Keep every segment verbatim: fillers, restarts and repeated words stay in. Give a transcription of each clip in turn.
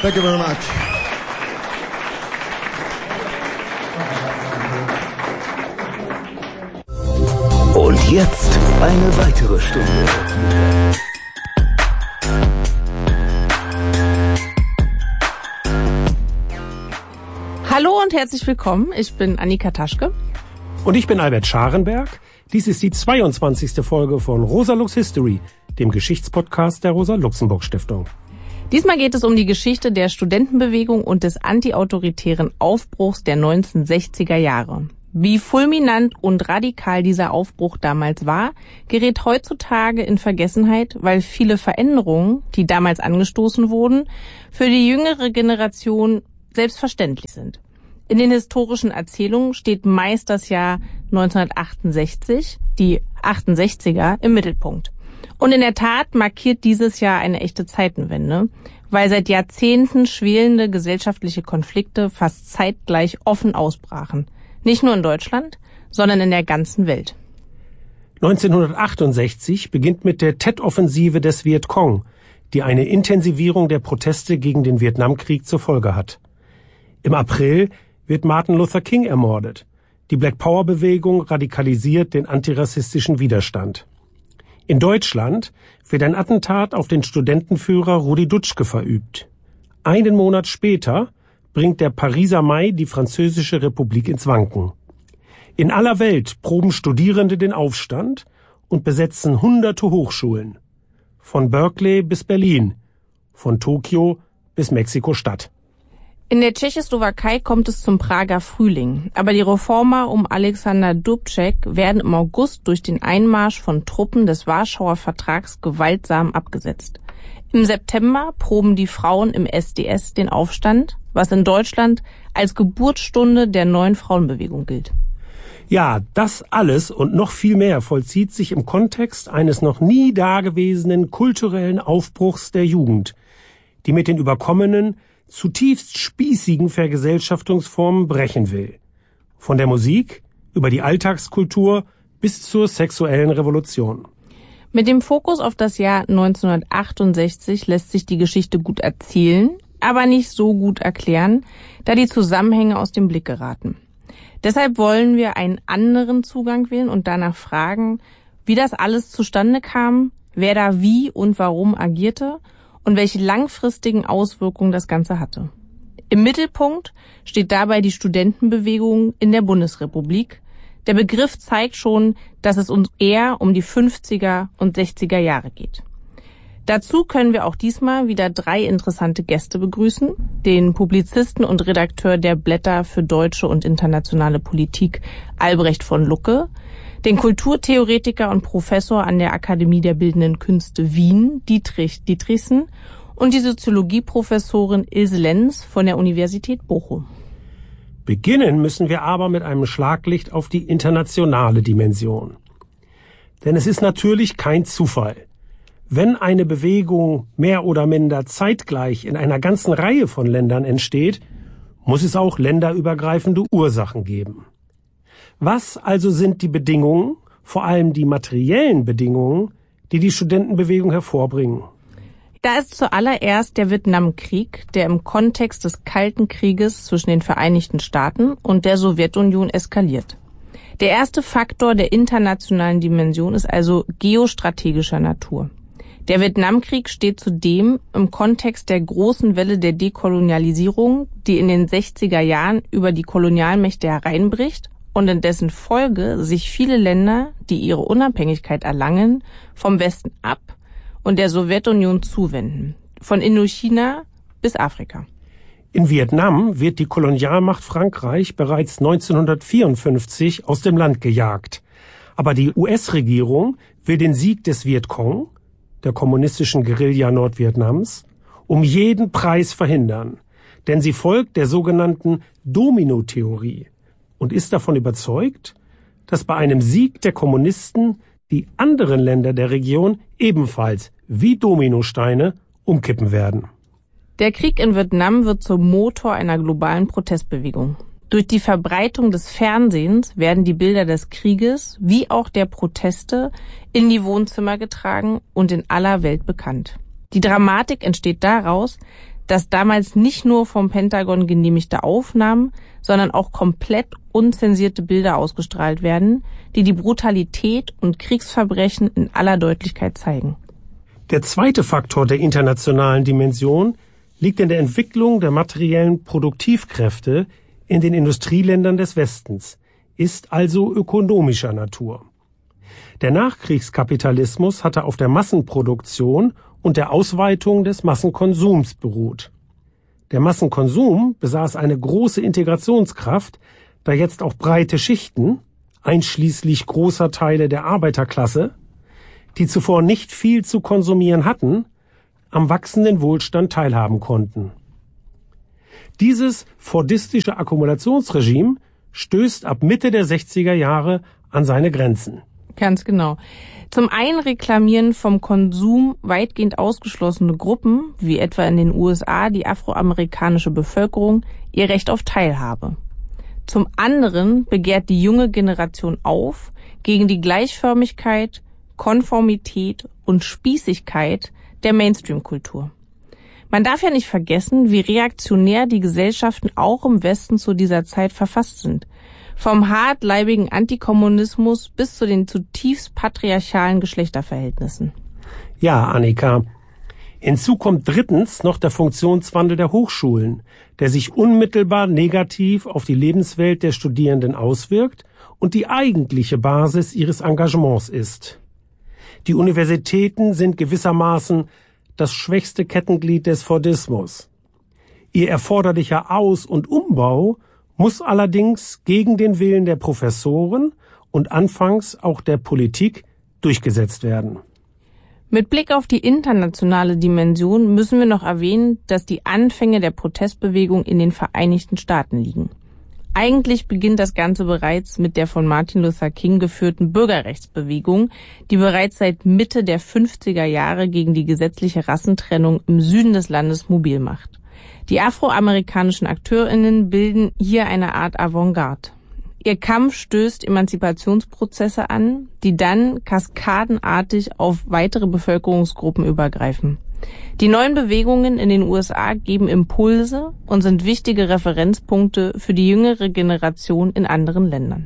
Thank you very much. Und jetzt eine weitere Stunde. Hallo und herzlich willkommen. Ich bin Annika Taschke. Und ich bin Albert Scharenberg. Dies ist die zweiundzwanzigste Folge von Rosa Lux History, dem Geschichtspodcast der Rosa-Luxemburg-Stiftung. Diesmal geht es um die Geschichte der Studentenbewegung und des antiautoritären Aufbruchs der neunzehnhundertsechziger Jahre. Wie fulminant und radikal dieser Aufbruch damals war, gerät heutzutage in Vergessenheit, weil viele Veränderungen, die damals angestoßen wurden, für die jüngere Generation selbstverständlich sind. In den historischen Erzählungen steht meist das Jahr neunzehnhundertachtundsechzig, die achtundsechziger, im Mittelpunkt. Und in der Tat markiert dieses Jahr eine echte Zeitenwende, weil seit Jahrzehnten schwelende gesellschaftliche Konflikte fast zeitgleich offen ausbrachen. Nicht nur in Deutschland, sondern in der ganzen Welt. neunzehnhundertachtundsechzig beginnt mit der Tet-Offensive des Vietcong, die eine Intensivierung der Proteste gegen den Vietnamkrieg zur Folge hat. Im April wird Martin Luther King ermordet. Die Black Power Bewegung radikalisiert den antirassistischen Widerstand. In Deutschland wird ein Attentat auf den Studentenführer Rudi Dutschke verübt. Einen Monat später bringt der Pariser Mai die Französische Republik ins Wanken. In aller Welt proben Studierende den Aufstand und besetzen hunderte Hochschulen. Von Berkeley bis Berlin, von Tokio bis Mexiko-Stadt. In der Tschechoslowakei kommt es zum Prager Frühling, aber die Reformer um Alexander Dubček werden im August durch den Einmarsch von Truppen des Warschauer Vertrags gewaltsam abgesetzt. Im September proben die Frauen im S D S den Aufstand, was in Deutschland als Geburtsstunde der neuen Frauenbewegung gilt. Ja, das alles und noch viel mehr vollzieht sich im Kontext eines noch nie dagewesenen kulturellen Aufbruchs der Jugend, die mit den überkommenen, zutiefst spießigen Vergesellschaftungsformen brechen will. Von der Musik über die Alltagskultur bis zur sexuellen Revolution. Mit dem Fokus auf das Jahr neunzehnhundertachtundsechzig lässt sich die Geschichte gut erzählen, aber nicht so gut erklären, da die Zusammenhänge aus dem Blick geraten. Deshalb wollen wir einen anderen Zugang wählen und danach fragen, wie das alles zustande kam, wer da wie und warum agierte und welche langfristigen Auswirkungen das Ganze hatte. Im Mittelpunkt steht dabei die Studentenbewegung in der Bundesrepublik. Der Begriff zeigt schon, dass es uns eher um die fünfziger und sechziger Jahre geht. Dazu können wir auch diesmal wieder drei interessante Gäste begrüßen. Den Publizisten und Redakteur der Blätter für deutsche und internationale Politik Albrecht von Lucke, den Kulturtheoretiker und Professor an der Akademie der Bildenden Künste Wien, Dietrich Dietrichsen, und die Soziologieprofessorin Ilse Lenz von der Universität Bochum. Beginnen müssen wir aber mit einem Schlaglicht auf die internationale Dimension. Denn es ist natürlich kein Zufall. Wenn eine Bewegung mehr oder minder zeitgleich in einer ganzen Reihe von Ländern entsteht, muss es auch länderübergreifende Ursachen geben. Was also sind die Bedingungen, vor allem die materiellen Bedingungen, die die Studentenbewegung hervorbringen? Da ist zuallererst der Vietnamkrieg, der im Kontext des Kalten Krieges zwischen den Vereinigten Staaten und der Sowjetunion eskaliert. Der erste Faktor der internationalen Dimension ist also geostrategischer Natur. Der Vietnamkrieg steht zudem im Kontext der großen Welle der Dekolonialisierung, die in den sechziger Jahren über die Kolonialmächte hereinbricht und in dessen Folge sich viele Länder, die ihre Unabhängigkeit erlangen, vom Westen ab und der Sowjetunion zuwenden, von Indochina bis Afrika. In Vietnam wird die Kolonialmacht Frankreich bereits neunzehnhundertvierundfünfzig aus dem Land gejagt. Aber die U S-Regierung will den Sieg des Vietcong, der kommunistischen Guerilla Nordvietnams, um jeden Preis verhindern. Denn sie folgt der sogenannten Domino-Theorie und ist davon überzeugt, dass bei einem Sieg der Kommunisten die anderen Länder der Region ebenfalls wie Dominosteine umkippen werden. Der Krieg in Vietnam wird zum Motor einer globalen Protestbewegung. Durch die Verbreitung des Fernsehens werden die Bilder des Krieges wie auch der Proteste in die Wohnzimmer getragen und in aller Welt bekannt. Die Dramatik entsteht daraus, dass damals nicht nur vom Pentagon genehmigte Aufnahmen, sondern auch komplett unzensierte Bilder ausgestrahlt werden, die die Brutalität und Kriegsverbrechen in aller Deutlichkeit zeigen. Der zweite Faktor der internationalen Dimension liegt in der Entwicklung der materiellen Produktivkräfte in den Industrieländern des Westens, ist also ökonomischer Natur. Der Nachkriegskapitalismus hatte auf der Massenproduktion und der Ausweitung des Massenkonsums beruht. Der Massenkonsum besaß eine große Integrationskraft, da jetzt auch breite Schichten, einschließlich großer Teile der Arbeiterklasse, die zuvor nicht viel zu konsumieren hatten, am wachsenden Wohlstand teilhaben konnten. Dieses fordistische Akkumulationsregime stößt ab Mitte der sechziger Jahre an seine Grenzen. Ganz genau. Zum einen reklamieren vom Konsum weitgehend ausgeschlossene Gruppen, wie etwa in den U S A die afroamerikanische Bevölkerung, ihr Recht auf Teilhabe. Zum anderen begehrt die junge Generation auf gegen die Gleichförmigkeit, Konformität und Spießigkeit der Mainstream-Kultur. Man darf ja nicht vergessen, wie reaktionär die Gesellschaften auch im Westen zu dieser Zeit verfasst sind. Vom hartleibigen Antikommunismus bis zu den zutiefst patriarchalen Geschlechterverhältnissen. Ja, Annika. Hinzu kommt drittens noch der Funktionswandel der Hochschulen, der sich unmittelbar negativ auf die Lebenswelt der Studierenden auswirkt und die eigentliche Basis ihres Engagements ist. Die Universitäten sind gewissermaßen das schwächste Kettenglied des Fordismus. Ihr erforderlicher Aus- und Umbau muss allerdings gegen den Willen der Professoren und anfangs auch der Politik durchgesetzt werden. Mit Blick auf die internationale Dimension müssen wir noch erwähnen, dass die Anfänge der Protestbewegung in den Vereinigten Staaten liegen. Eigentlich beginnt das Ganze bereits mit der von Martin Luther King geführten Bürgerrechtsbewegung, die bereits seit Mitte der fünfziger Jahre gegen die gesetzliche Rassentrennung im Süden des Landes mobil macht. Die afroamerikanischen AkteurInnen bilden hier eine Art Avantgarde. Ihr Kampf stößt Emanzipationsprozesse an, die dann kaskadenartig auf weitere Bevölkerungsgruppen übergreifen. Die neuen Bewegungen in den U S A geben Impulse und sind wichtige Referenzpunkte für die jüngere Generation in anderen Ländern.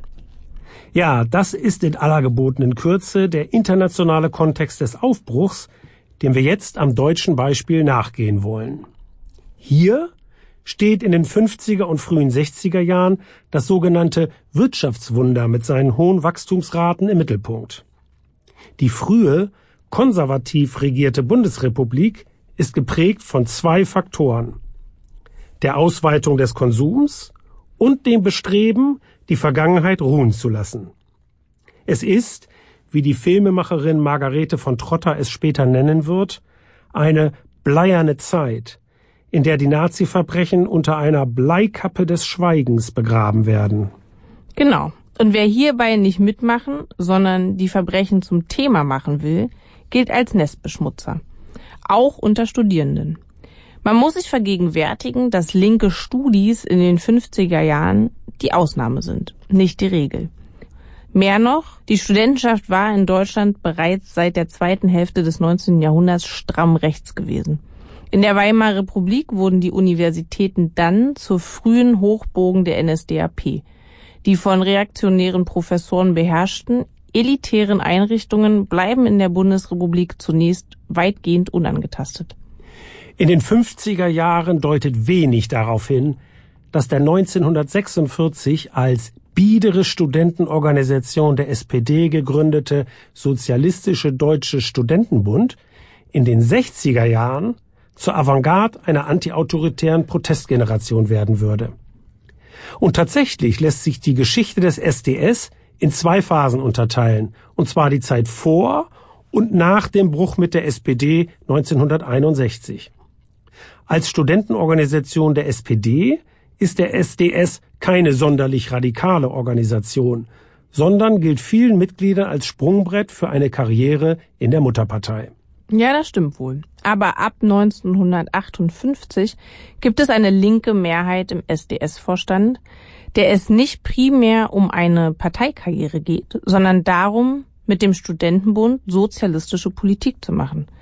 Ja, das ist in aller gebotenen Kürze der internationale Kontext des Aufbruchs, dem wir jetzt am deutschen Beispiel nachgehen wollen. Hier steht in den fünfziger und frühen sechziger Jahren das sogenannte Wirtschaftswunder mit seinen hohen Wachstumsraten im Mittelpunkt. Die frühe, konservativ regierte Bundesrepublik ist geprägt von zwei Faktoren: der Ausweitung des Konsums und dem Bestreben, die Vergangenheit ruhen zu lassen. Es ist, wie die Filmemacherin Margarete von Trotter es später nennen wird, eine bleierne Zeit, in der die Nazi-Verbrechen unter einer Bleikappe des Schweigens begraben werden. Genau. Und wer hierbei nicht mitmachen, sondern die Verbrechen zum Thema machen will, gilt als Nestbeschmutzer. Auch unter Studierenden. Man muss sich vergegenwärtigen, dass linke Studis in den fünfziger Jahren die Ausnahme sind, nicht die Regel. Mehr noch, die Studentenschaft war in Deutschland bereits seit der zweiten Hälfte des neunzehnten Jahrhunderts stramm rechts gewesen. In der Weimarer Republik wurden die Universitäten dann zur frühen Hochburgen der N S D A P. Die von reaktionären Professoren beherrschten, elitären Einrichtungen bleiben in der Bundesrepublik zunächst weitgehend unangetastet. In den fünfziger Jahren deutet wenig darauf hin, dass der neunzehnhundertsechsundvierzig als biedere Studentenorganisation der S P D gegründete Sozialistische Deutsche Studentenbund in den sechziger Jahren zur Avantgarde einer antiautoritären Protestgeneration werden würde. Und tatsächlich lässt sich die Geschichte des S D S in zwei Phasen unterteilen, und zwar die Zeit vor und nach dem Bruch mit der S P D neunzehnhunderteinundsechzig. Als Studentenorganisation der S P D ist der S D S keine sonderlich radikale Organisation, sondern gilt vielen Mitgliedern als Sprungbrett für eine Karriere in der Mutterpartei. Ja, das stimmt wohl. Aber ab neunzehnhundertachtundfünfzig gibt es eine linke Mehrheit im S D S-Vorstand, der es nicht primär um eine Parteikarriere geht, sondern darum, mit dem Studentenbund sozialistische Politik zu machen.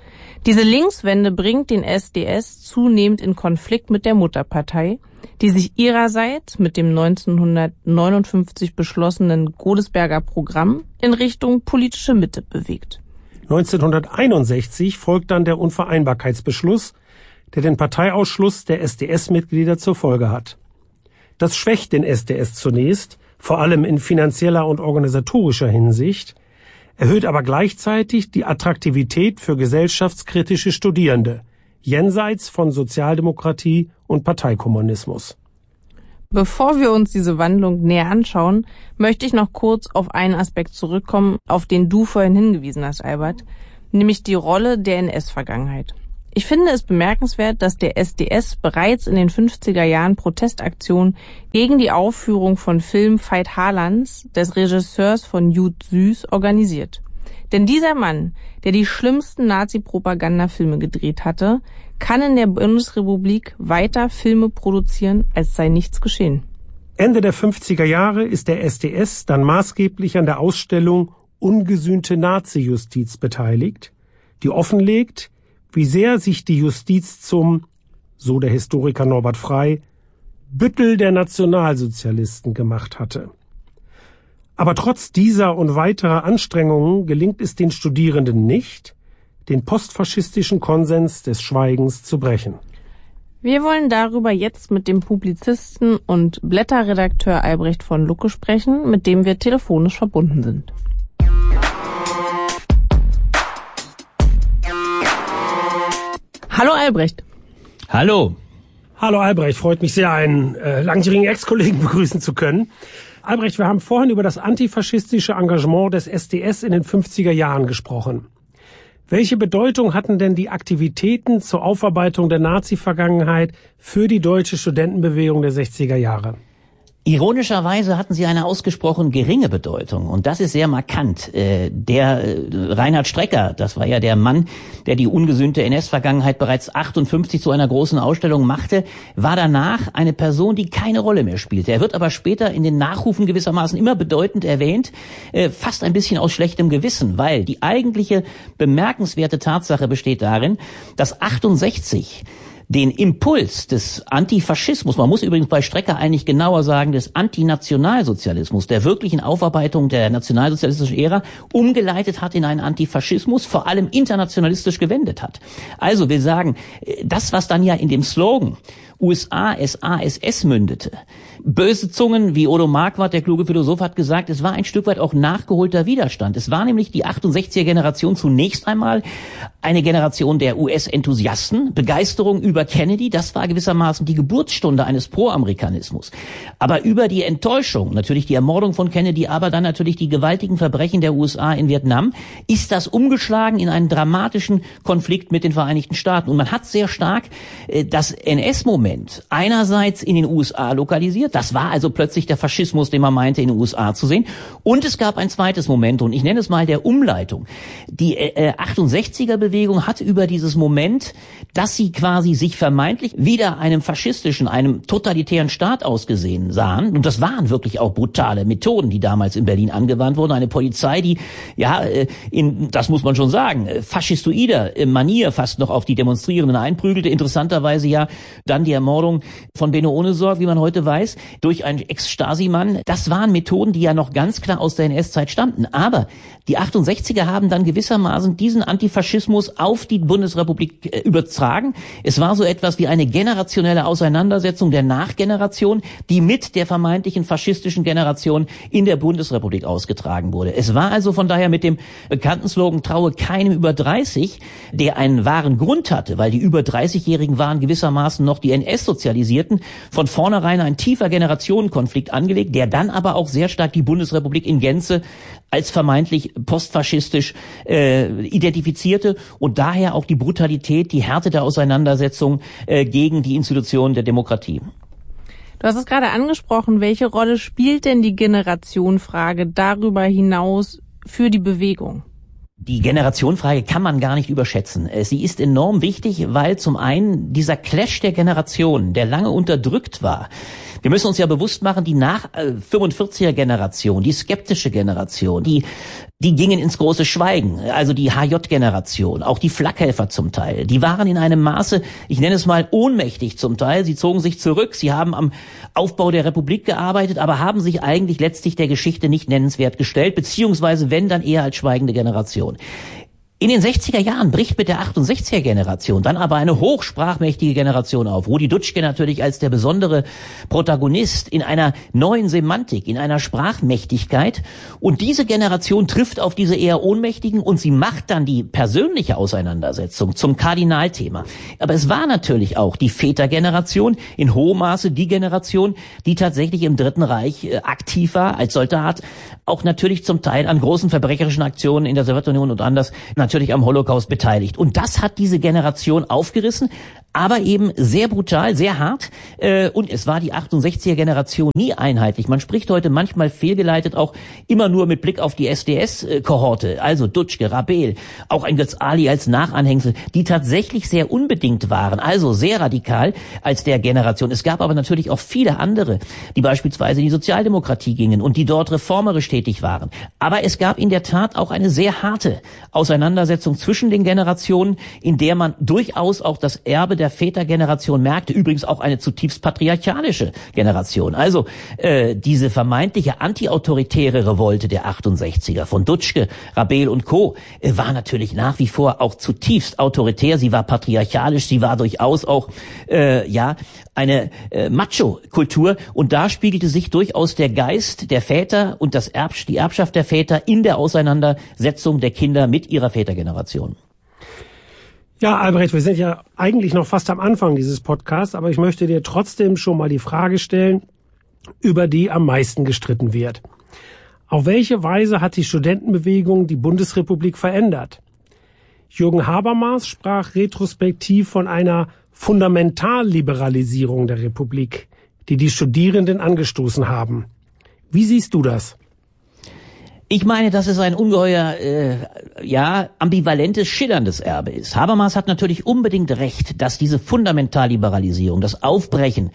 Diese Linkswende bringt den S D S zunehmend in Konflikt mit der Mutterpartei, die sich ihrerseits mit dem neunzehnhundertneunundfünfzig beschlossenen Godesberger Programm in Richtung politische Mitte bewegt. neunzehnhunderteinundsechzig folgt dann der Unvereinbarkeitsbeschluss, der den Parteiausschluss der S D S-Mitglieder zur Folge hat. Das schwächt den S D S zunächst, vor allem in finanzieller und organisatorischer Hinsicht, erhöht aber gleichzeitig die Attraktivität für gesellschaftskritische Studierende, jenseits von Sozialdemokratie und Parteikommunismus. Bevor wir uns diese Wandlung näher anschauen, möchte ich noch kurz auf einen Aspekt zurückkommen, auf den du vorhin hingewiesen hast, Albert, nämlich die Rolle der N S-Vergangenheit. Ich finde es bemerkenswert, dass der S D S bereits in den fünfziger Jahren Protestaktionen gegen die Aufführung von Film Veit Harlands, des Regisseurs von Jud Süß, organisiert. Denn dieser Mann, der die schlimmsten Nazi-Propagandafilme gedreht hatte, kann in der Bundesrepublik weiter Filme produzieren, als sei nichts geschehen. Ende der fünfziger Jahre ist der S D S dann maßgeblich an der Ausstellung Ungesühnte Nazi-Justiz beteiligt, die offenlegt, wie sehr sich die Justiz zum, so der Historiker Norbert Frey, Büttel der Nationalsozialisten gemacht hatte. Aber trotz dieser und weiterer Anstrengungen gelingt es den Studierenden nicht, den postfaschistischen Konsens des Schweigens zu brechen. Wir wollen darüber jetzt mit dem Publizisten und Blätterredakteur Albrecht von Lucke sprechen, mit dem wir telefonisch verbunden sind. Hallo Albrecht. Hallo. Hallo Albrecht, freut mich sehr, einen äh, langjährigen Ex-Kollegen begrüßen zu können. Albrecht, wir haben vorhin über das antifaschistische Engagement des S D S in den fünfziger Jahren gesprochen. Welche Bedeutung hatten denn die Aktivitäten zur Aufarbeitung der Nazi-Vergangenheit für die deutsche Studentenbewegung der sechziger Jahre? Ironischerweise hatten sie eine ausgesprochen geringe Bedeutung und das ist sehr markant. Äh, der äh, Reinhard Strecker, das war ja der Mann, der die ungesühnte N S-Vergangenheit bereits achtundfünfzig zu einer großen Ausstellung machte, war danach eine Person, die keine Rolle mehr spielte. Er wird aber später in den Nachrufen gewissermaßen immer bedeutend erwähnt, äh, fast ein bisschen aus schlechtem Gewissen, weil die eigentliche bemerkenswerte Tatsache besteht darin, dass achtundsechzig den Impuls des Antifaschismus, man muss übrigens bei Strecker eigentlich genauer sagen, des Antinationalsozialismus, der wirklichen Aufarbeitung der nationalsozialistischen Ära, umgeleitet hat in einen Antifaschismus, vor allem internationalistisch gewendet hat. Also will sagen, das, was dann ja in dem Slogan U S A, S A, S S mündete. Böse Zungen, wie Odo Marquardt, der kluge Philosoph, hat gesagt, es war ein Stück weit auch nachgeholter Widerstand. Es war nämlich die achtundsechziger Generation zunächst einmal eine Generation der U S-Enthusiasten, Begeisterung über Kennedy, das war gewissermaßen die Geburtsstunde eines Pro-Amerikanismus. Aber über die Enttäuschung, natürlich die Ermordung von Kennedy, aber dann natürlich die gewaltigen Verbrechen der U S A in Vietnam, ist das umgeschlagen in einen dramatischen Konflikt mit den Vereinigten Staaten. Und man hat sehr stark äh, das N S-Moment einerseits in den U S A lokalisiert, das war also plötzlich der Faschismus, den man meinte in den U S A zu sehen, und es gab ein zweites Moment, und ich nenne es mal der Umleitung. Die äh, achtundsechziger-Bewegung hat über dieses Moment, dass sie quasi sich vermeintlich wieder einem faschistischen, einem totalitären Staat ausgesehen sahen, und das waren wirklich auch brutale Methoden, die damals in Berlin angewandt wurden, eine Polizei, die, ja, in, das muss man schon sagen, faschistoider Manier fast noch auf die Demonstrierenden einprügelte, interessanterweise ja dann die Ermordung von Benno Ohnesorg, wie man heute weiß, durch einen Ex-Stasi-Mann. Das waren Methoden, die ja noch ganz klar aus der N S-Zeit stammten. Aber die achtundsechziger haben dann gewissermaßen diesen Antifaschismus auf die Bundesrepublik äh, übertragen. Es war so etwas wie eine generationelle Auseinandersetzung der Nachgeneration, die mit der vermeintlichen faschistischen Generation in der Bundesrepublik ausgetragen wurde. Es war also von daher mit dem bekannten Slogan "Traue keinem über dreißig", der einen wahren Grund hatte, weil die über dreißigjährigen waren gewissermaßen noch die N S-Sozialisierten, von vornherein ein tiefer Generationenkonflikt angelegt, der dann aber auch sehr stark die Bundesrepublik in Gänze als vermeintlich postfaschistisch äh, identifizierte und daher auch die Brutalität, die Härte der Auseinandersetzung äh, gegen die Institutionen der Demokratie. Du hast es gerade angesprochen, welche Rolle spielt denn die Generationenfrage darüber hinaus für die Bewegung? Die Generationenfrage kann man gar nicht überschätzen. Sie ist enorm wichtig, weil zum einen dieser Clash der Generationen, der lange unterdrückt war. Wir müssen uns ja bewusst machen, die nach fünfundvierziger Generation, die skeptische Generation, die die gingen ins große Schweigen. Also die H J-Generation, auch die Flakhelfer zum Teil, die waren in einem Maße, ich nenne es mal ohnmächtig zum Teil. Sie zogen sich zurück, sie haben am Aufbau der Republik gearbeitet, aber haben sich eigentlich letztlich der Geschichte nicht nennenswert gestellt, beziehungsweise wenn, dann eher als schweigende Generation. In den sechziger Jahren bricht mit der achtundsechziger Generation dann aber eine hochsprachmächtige Generation auf. Rudi Dutschke natürlich als der besondere Protagonist in einer neuen Semantik, in einer Sprachmächtigkeit. Und diese Generation trifft auf diese eher Ohnmächtigen und sie macht dann die persönliche Auseinandersetzung zum Kardinalthema. Aber es war natürlich auch die Vätergeneration, in hohem Maße die Generation, die tatsächlich im Dritten Reich aktiv war als Soldat, auch natürlich zum Teil an großen verbrecherischen Aktionen in der Sowjetunion und anders natürlich am Holocaust beteiligt. Und das hat diese Generation aufgerissen, aber eben sehr brutal, sehr hart. Äh, und es war die achtundsechziger Generation nie einheitlich. Man spricht heute manchmal fehlgeleitet auch immer nur mit Blick auf die S D S-Kohorte, also Dutschke, Rabel, auch ein Götz Ali als Nachanhängsel, die tatsächlich sehr unbedingt waren, also sehr radikal als der Generation. Es gab aber natürlich auch viele andere, die beispielsweise in die Sozialdemokratie gingen und die dort reformerisch tätig waren. Aber es gab in der Tat auch eine sehr harte Auseinandersetzung zwischen den Generationen, in der man durchaus auch das Erbe der Vätergeneration merkte, übrigens auch eine zutiefst patriarchalische Generation. Also äh, diese vermeintliche antiautoritäre Revolte der achtundsechziger von Dutschke, Rabel und Co. Äh, war natürlich nach wie vor auch zutiefst autoritär. Sie war patriarchalisch, sie war durchaus auch äh, ja eine äh, Macho-Kultur und da spiegelte sich durchaus der Geist der Väter und das Erb, die Erbschaft der Väter in der Auseinandersetzung der Kinder mit ihrer Vätergeneration. Ja, Albrecht, wir sind ja eigentlich noch fast am Anfang dieses Podcasts, aber ich möchte dir trotzdem schon mal die Frage stellen, über die am meisten gestritten wird. Auf welche Weise hat die Studentenbewegung die Bundesrepublik verändert? Jürgen Habermas sprach retrospektiv von einer Fundamentalliberalisierung der Republik, die die Studierenden angestoßen haben. Wie siehst du das? Ich meine, dass es ein ungeheuer, äh, ja, ambivalentes, schillerndes Erbe ist. Habermas hat natürlich unbedingt recht, dass diese Fundamentalliberalisierung, das Aufbrechen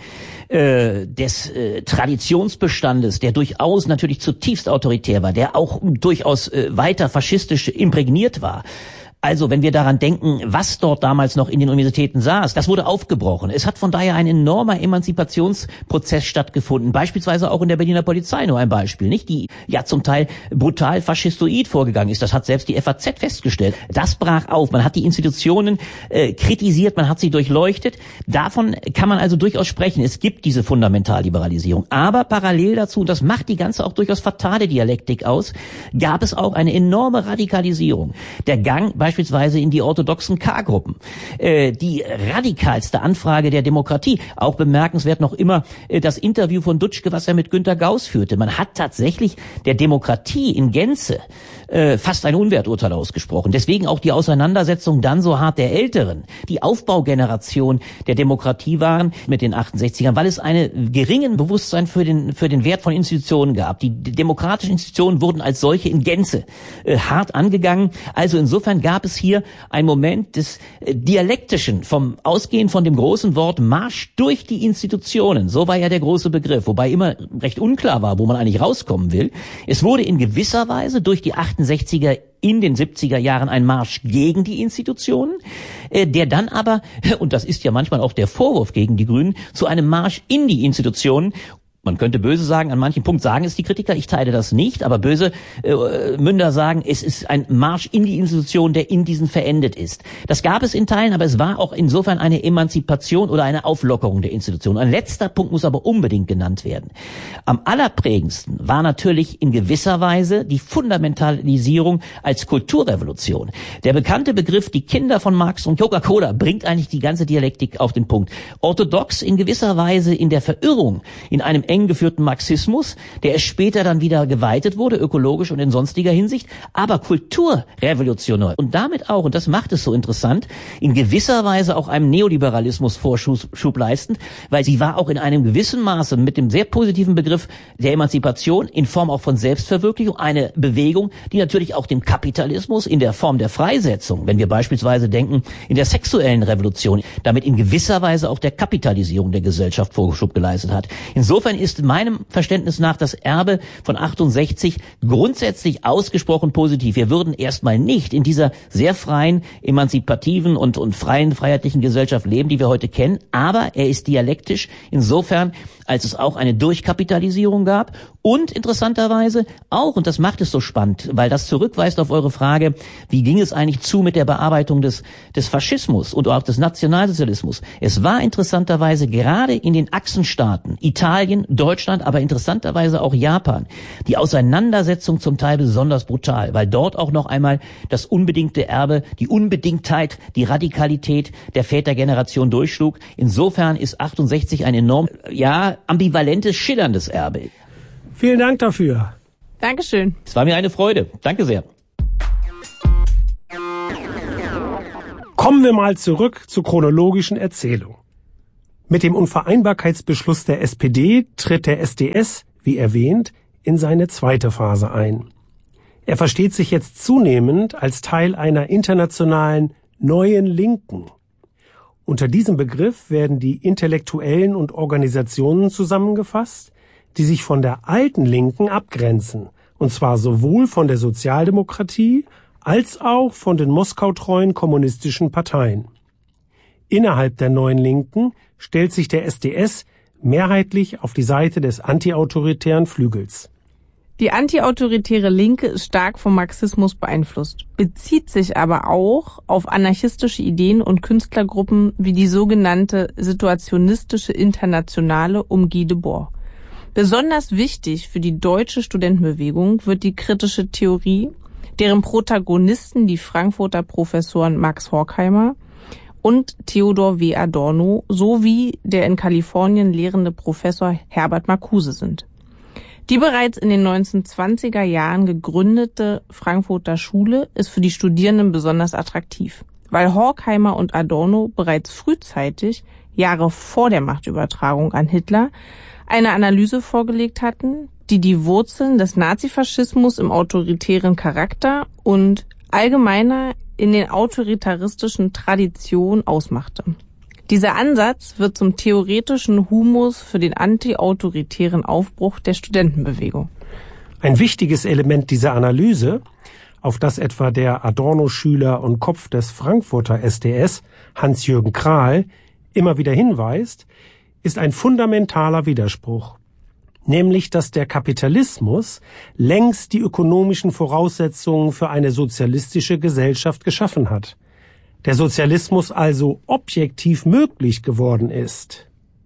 äh, des äh, Traditionsbestandes, der durchaus natürlich zutiefst autoritär war, der auch durchaus äh, weiter faschistisch imprägniert war, also, wenn wir daran denken, was dort damals noch in den Universitäten saß, das wurde aufgebrochen. Es hat von daher ein enormer Emanzipationsprozess stattgefunden, beispielsweise auch in der Berliner Polizei, nur ein Beispiel, nicht? Die ja zum Teil brutal faschistoid vorgegangen ist. Das hat selbst die F A Z festgestellt. Das brach auf. Man hat die Institutionen äh, kritisiert, man hat sie durchleuchtet. Davon kann man also durchaus sprechen. Es gibt diese Fundamentalliberalisierung. Aber parallel dazu, und das macht die ganze auch durchaus fatale Dialektik aus, gab es auch eine enorme Radikalisierung. Der Gang beispielsweise in die orthodoxen K-Gruppen. Äh, die radikalste Anfrage der Demokratie. Auch bemerkenswert noch immer äh, das Interview von Dutschke, was er mit Günter Gauss führte. Man hat tatsächlich der Demokratie in Gänze äh, fast ein Unwerturteil ausgesprochen. Deswegen auch die Auseinandersetzung dann so hart der Älteren, die Aufbaugeneration der Demokratie waren mit den achtundsechzigern, weil es einen geringen Bewusstsein für den für den Wert von Institutionen gab. Die, die demokratischen Institutionen wurden als solche in Gänze äh, hart angegangen. Also insofern gab es hier einen Moment des äh, Dialektischen, vom Ausgehen von dem großen Wort Marsch durch die Institutionen. So war ja der große Begriff, wobei immer recht unklar war, wo man eigentlich rauskommen will. Es wurde in gewisser Weise durch die achtundsechziger in den siebziger Jahren ein Marsch gegen die Institutionen, äh, der dann aber, und das ist ja manchmal auch der Vorwurf gegen die Grünen, zu einem Marsch in die Institutionen. Man könnte böse sagen, an manchen Punkt sagen es die Kritiker, ich teile das nicht, aber böse äh, Münder sagen, es ist ein Marsch in die Institution, der in diesen verendet ist. Das gab es in Teilen, aber es war auch insofern eine Emanzipation oder eine Auflockerung der Institution. Ein letzter Punkt muss aber unbedingt genannt werden. Am allerprägendsten war natürlich in gewisser Weise die Fundamentalisierung als Kulturrevolution. Der bekannte Begriff, die Kinder von Marx und Coca-Cola, bringt eigentlich die ganze Dialektik auf den Punkt. Orthodox in gewisser Weise in der Verirrung, in einem eng geführten Marxismus, der es später dann wieder geweitet wurde, ökologisch und in sonstiger Hinsicht, aber kulturrevolutionär. Und damit auch, und das macht es so interessant, in gewisser Weise auch einem Neoliberalismus Vorschub leistend, weil sie war auch in einem gewissen Maße mit dem sehr positiven Begriff der Emanzipation in Form auch von Selbstverwirklichung eine Bewegung, die natürlich auch dem Kapitalismus in der Form der Freisetzung, wenn wir beispielsweise denken, in der sexuellen Revolution, damit in gewisser Weise auch der Kapitalisierung der Gesellschaft Vorschub geleistet hat. Insofern ist meinem Verständnis nach das Erbe von achtundsechzig grundsätzlich ausgesprochen positiv. Wir würden erstmal nicht in dieser sehr freien, emanzipativen und, und freien, freiheitlichen Gesellschaft leben, die wir heute kennen, aber er ist dialektisch insofern, als es auch eine Durchkapitalisierung gab und interessanterweise auch, und das macht es so spannend, weil das zurückweist auf eure Frage, wie ging es eigentlich zu mit der Bearbeitung des, des Faschismus und auch des Nationalsozialismus. Es war interessanterweise gerade in den Achsenstaaten, Italien, Deutschland, aber interessanterweise auch Japan, die Auseinandersetzung zum Teil besonders brutal, weil dort auch noch einmal das unbedingte Erbe, die Unbedingtheit, die Radikalität der Vätergeneration durchschlug. Insofern ist achtundsechzig ein enorm, ja, ambivalentes, schillerndes Erbe. Vielen Dank dafür. Dankeschön. Es war mir eine Freude. Danke sehr. Kommen wir mal zurück zur chronologischen Erzählung. Mit dem Unvereinbarkeitsbeschluss der S P D tritt der S D S, wie erwähnt, in seine zweite Phase ein. Er versteht sich jetzt zunehmend als Teil einer internationalen neuen Linken. Unter diesem Begriff werden die Intellektuellen und Organisationen zusammengefasst, die sich von der alten Linken abgrenzen, und zwar sowohl von der Sozialdemokratie als auch von den moskautreuen kommunistischen Parteien. Innerhalb der neuen Linken stellt sich der S D S mehrheitlich auf die Seite des antiautoritären Flügels. Die antiautoritäre Linke ist stark vom Marxismus beeinflusst, bezieht sich aber auch auf anarchistische Ideen und Künstlergruppen wie die sogenannte Situationistische Internationale um Guy Debord. Besonders wichtig für die deutsche Studentenbewegung wird die kritische Theorie, deren Protagonisten die Frankfurter Professoren Max Horkheimer und Theodor W. Adorno sowie der in Kalifornien lehrende Professor Herbert Marcuse sind. Die bereits in den neunzehnhundertzwanziger Jahren gegründete Frankfurter Schule ist für die Studierenden besonders attraktiv, weil Horkheimer und Adorno bereits frühzeitig, Jahre vor der Machtübertragung an Hitler, eine Analyse vorgelegt hatten, die die Wurzeln des Nazifaschismus im autoritären Charakter und allgemeiner in den autoritaristischen Traditionen ausmachte. Dieser Ansatz wird zum theoretischen Humus für den antiautoritären Aufbruch der Studentenbewegung. Ein wichtiges Element dieser Analyse, auf das etwa der Adorno-Schüler und Kopf des Frankfurter S D S, Hans-Jürgen Krahl, immer wieder hinweist, ist ein fundamentaler Widerspruch. Nämlich, dass der Kapitalismus längst die ökonomischen Voraussetzungen für eine sozialistische Gesellschaft geschaffen hat. Der Sozialismus also objektiv möglich geworden ist.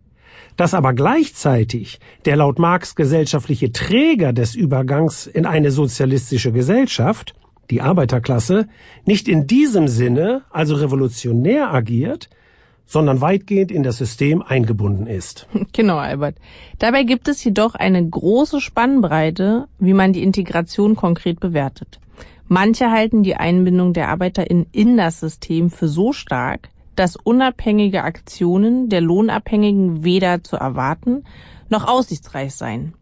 Dass aber gleichzeitig der laut Marx gesellschaftliche Träger des Übergangs in eine sozialistische Gesellschaft, die Arbeiterklasse, nicht in diesem Sinne, also revolutionär agiert, sondern weitgehend in das System eingebunden ist. Genau, Albert. Dabei gibt es jedoch eine große Spannbreite, wie man die Integration konkret bewertet. Manche halten die Einbindung der ArbeiterInnen in das System für so stark, dass unabhängige Aktionen der Lohnabhängigen weder zu erwarten noch aussichtsreich seien.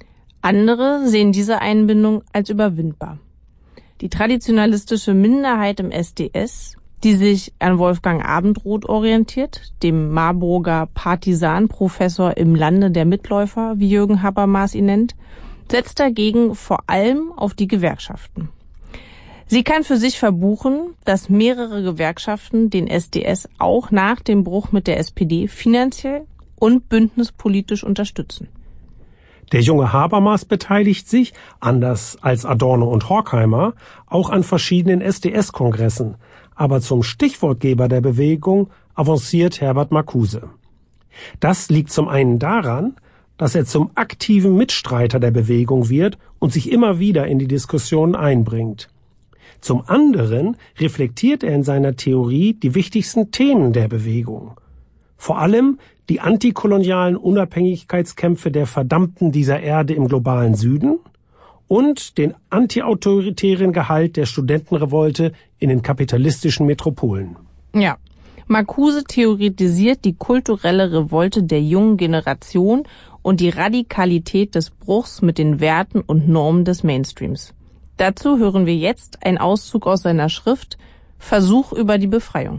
Andere sehen diese Einbindung als überwindbar. Die traditionalistische Minderheit im S D S, die sich an Wolfgang Abendroth orientiert, dem Marburger Partisanprofessor im Lande der Mitläufer, wie Jürgen Habermas ihn nennt, setzt dagegen vor allem auf die Gewerkschaften. Sie kann für sich verbuchen, dass mehrere Gewerkschaften den S D S auch nach dem Bruch mit der S P D finanziell und bündnispolitisch unterstützen. Der junge Habermas beteiligt sich, anders als Adorno und Horkheimer, auch an verschiedenen S D S-Kongressen, aber zum Stichwortgeber der Bewegung avanciert Herbert Marcuse. Das liegt zum einen daran, dass er zum aktiven Mitstreiter der Bewegung wird und sich immer wieder in die Diskussionen einbringt. Zum anderen reflektiert er in seiner Theorie die wichtigsten Themen der Bewegung. Vor allem die antikolonialen Unabhängigkeitskämpfe der Verdammten dieser Erde im globalen Süden und den antiautoritären Gehalt der Studentenrevolte in den kapitalistischen Metropolen. Ja, Marcuse theoretisiert die kulturelle Revolte der jungen Generation und die Radikalität des Bruchs mit den Werten und Normen des Mainstreams. Dazu hören wir jetzt einen Auszug aus seiner Schrift Versuch über die Befreiung.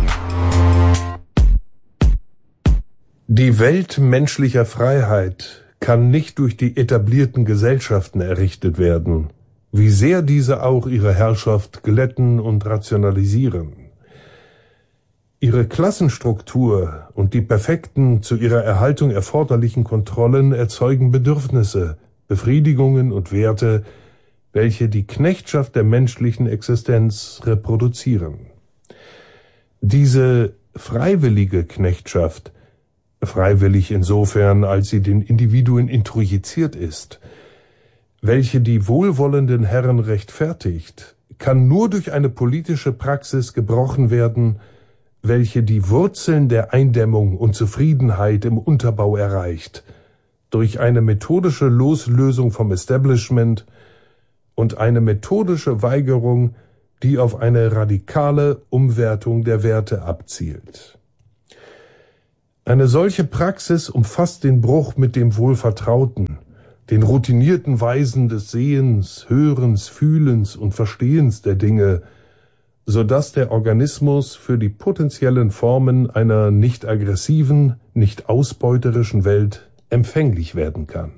Die Welt menschlicher Freiheit kann nicht durch die etablierten Gesellschaften errichtet werden, wie sehr diese auch ihre Herrschaft glätten und rationalisieren. Ihre Klassenstruktur und die perfekten, zu ihrer Erhaltung erforderlichen Kontrollen erzeugen Bedürfnisse, Befriedigungen und Werte, welche die Knechtschaft der menschlichen Existenz reproduzieren. Diese freiwillige Knechtschaft, freiwillig insofern, als sie den Individuen introjiziert ist, welche die wohlwollenden Herren rechtfertigt, kann nur durch eine politische Praxis gebrochen werden, welche die Wurzeln der Eindämmung und Zufriedenheit im Unterbau erreicht, durch eine methodische Loslösung vom Establishment und eine methodische Weigerung, die auf eine radikale Umwertung der Werte abzielt. Eine solche Praxis umfasst den Bruch mit dem Wohlvertrauten, den routinierten Weisen des Sehens, Hörens, Fühlens und Verstehens der Dinge, so dass der Organismus für die potenziellen Formen einer nicht aggressiven, nicht ausbeuterischen Welt empfänglich werden kann.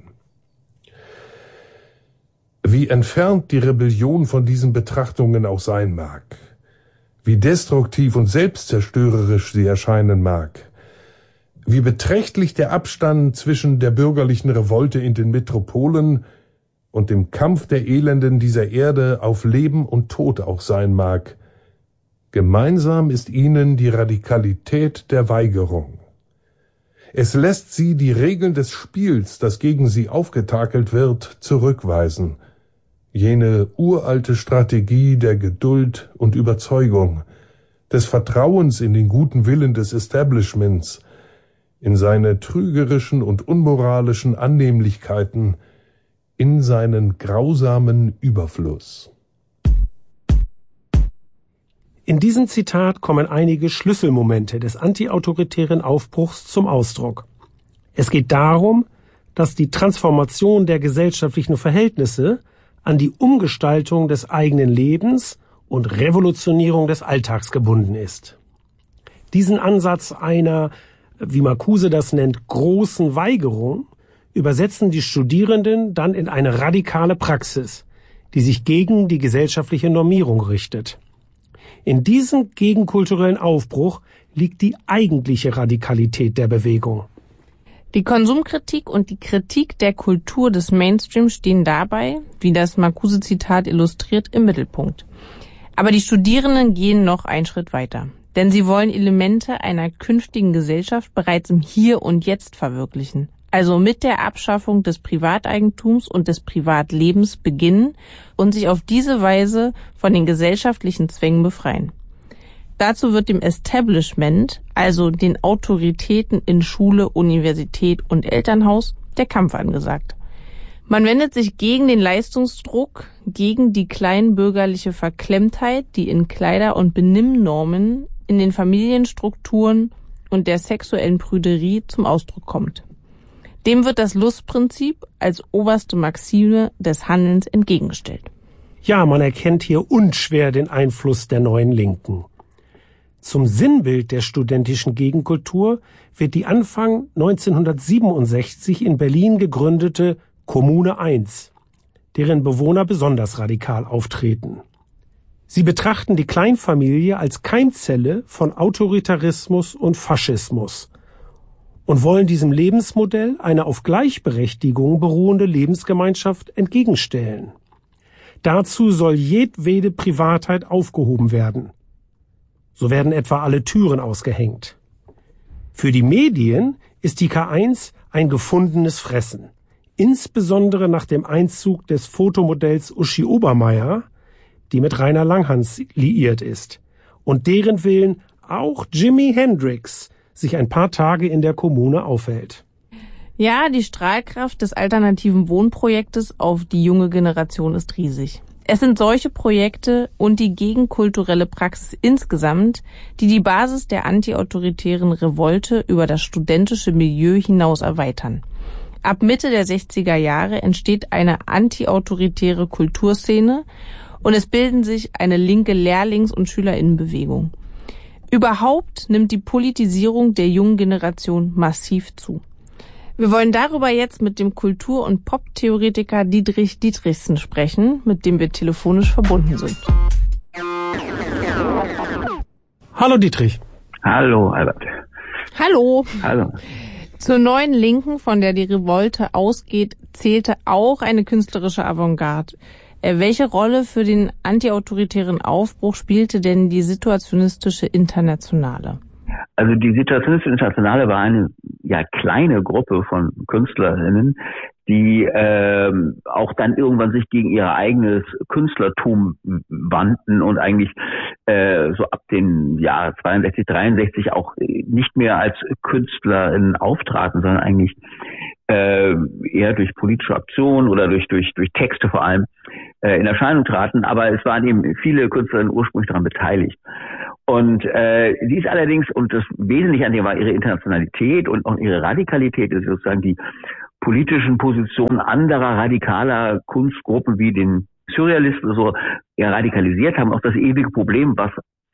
Wie entfernt die Rebellion von diesen Betrachtungen auch sein mag, wie destruktiv und selbstzerstörerisch sie erscheinen mag, wie beträchtlich der Abstand zwischen der bürgerlichen Revolte in den Metropolen und dem Kampf der Elenden dieser Erde auf Leben und Tod auch sein mag, gemeinsam ist ihnen die Radikalität der Weigerung. Es lässt sie die Regeln des Spiels, das gegen sie aufgetakelt wird, zurückweisen, jene uralte Strategie der Geduld und Überzeugung, des Vertrauens in den guten Willen des Establishments, in seine trügerischen und unmoralischen Annehmlichkeiten, in seinen grausamen Überfluss. In diesem Zitat kommen einige Schlüsselmomente des antiautoritären Aufbruchs zum Ausdruck. Es geht darum, dass die Transformation der gesellschaftlichen Verhältnisse an die Umgestaltung des eigenen Lebens und Revolutionierung des Alltags gebunden ist. Diesen Ansatz einer, wie Marcuse das nennt, großen Weigerung übersetzen die Studierenden dann in eine radikale Praxis, die sich gegen die gesellschaftliche Normierung richtet. In diesem gegenkulturellen Aufbruch liegt die eigentliche Radikalität der Bewegung. Die Konsumkritik und die Kritik der Kultur des Mainstream stehen dabei, wie das Marcuse-Zitat illustriert, im Mittelpunkt. Aber die Studierenden gehen noch einen Schritt weiter, denn sie wollen Elemente einer künftigen Gesellschaft bereits im Hier und Jetzt verwirklichen. Also mit der Abschaffung des Privateigentums und des Privatlebens beginnen und sich auf diese Weise von den gesellschaftlichen Zwängen befreien. Dazu wird dem Establishment, also den Autoritäten in Schule, Universität und Elternhaus, der Kampf angesagt. Man wendet sich gegen den Leistungsdruck, gegen die kleinbürgerliche Verklemmtheit, die in Kleider- und Benimmnormen, in den Familienstrukturen und der sexuellen Prüderie zum Ausdruck kommt. Dem wird das Lustprinzip als oberste Maxime des Handelns entgegengestellt. Ja, man erkennt hier unschwer den Einfluss der neuen Linken. Zum Sinnbild der studentischen Gegenkultur wird die Anfang neunzehnhundertsiebenundsechzig in Berlin gegründete Kommune eins, deren Bewohner besonders radikal auftreten. Sie betrachten die Kleinfamilie als Keimzelle von Autoritarismus und Faschismus und wollen diesem Lebensmodell eine auf Gleichberechtigung beruhende Lebensgemeinschaft entgegenstellen. Dazu soll jedwede Privatheit aufgehoben werden. So werden etwa alle Türen ausgehängt. Für die Medien ist die K eins ein gefundenes Fressen, insbesondere nach dem Einzug des Fotomodells Uschi Obermeier, die mit Rainer Langhans liiert ist und deren Willen auch Jimi Hendrix sich ein paar Tage in der Kommune aufhält. Ja, die Strahlkraft des alternativen Wohnprojektes auf die junge Generation ist riesig. Es sind solche Projekte und die gegenkulturelle Praxis insgesamt, die die Basis der antiautoritären Revolte über das studentische Milieu hinaus erweitern. Ab Mitte der sechziger Jahre entsteht eine antiautoritäre Kulturszene und es bilden sich eine linke Lehrlings- und Schülerinnenbewegung. Überhaupt nimmt die Politisierung der jungen Generation massiv zu. Wir wollen darüber jetzt mit dem Kultur- und Pop-Theoretiker Dietrich Dietrichsen sprechen, mit dem wir telefonisch verbunden sind. Hallo Dietrich. Hallo Albert. Hallo. Hallo. Zur neuen Linken, von der die Revolte ausgeht, zählte auch eine künstlerische Avantgarde. Welche Rolle für den antiautoritären Aufbruch spielte denn die situationistische Internationale? Also die situationistische Internationale war eine ja kleine Gruppe von KünstlerInnen, die ähm, auch dann irgendwann sich gegen ihr eigenes Künstlertum wandten und eigentlich äh, so ab den Jahren zweiundsechzig, dreiundsechzig auch nicht mehr als KünstlerInnen auftraten, sondern eigentlich äh, eher durch politische Aktionen oder durch durch durch Texte vor allem äh, in Erscheinung traten. Aber es waren eben viele KünstlerInnen ursprünglich daran beteiligt. Und äh, sie ist allerdings, und das Wesentliche an ihr war ihre Internationalität und auch ihre Radikalität, ist sozusagen die politischen Positionen anderer radikaler Kunstgruppen wie den Surrealisten so eher radikalisiert haben. Auch das ewige Problem, was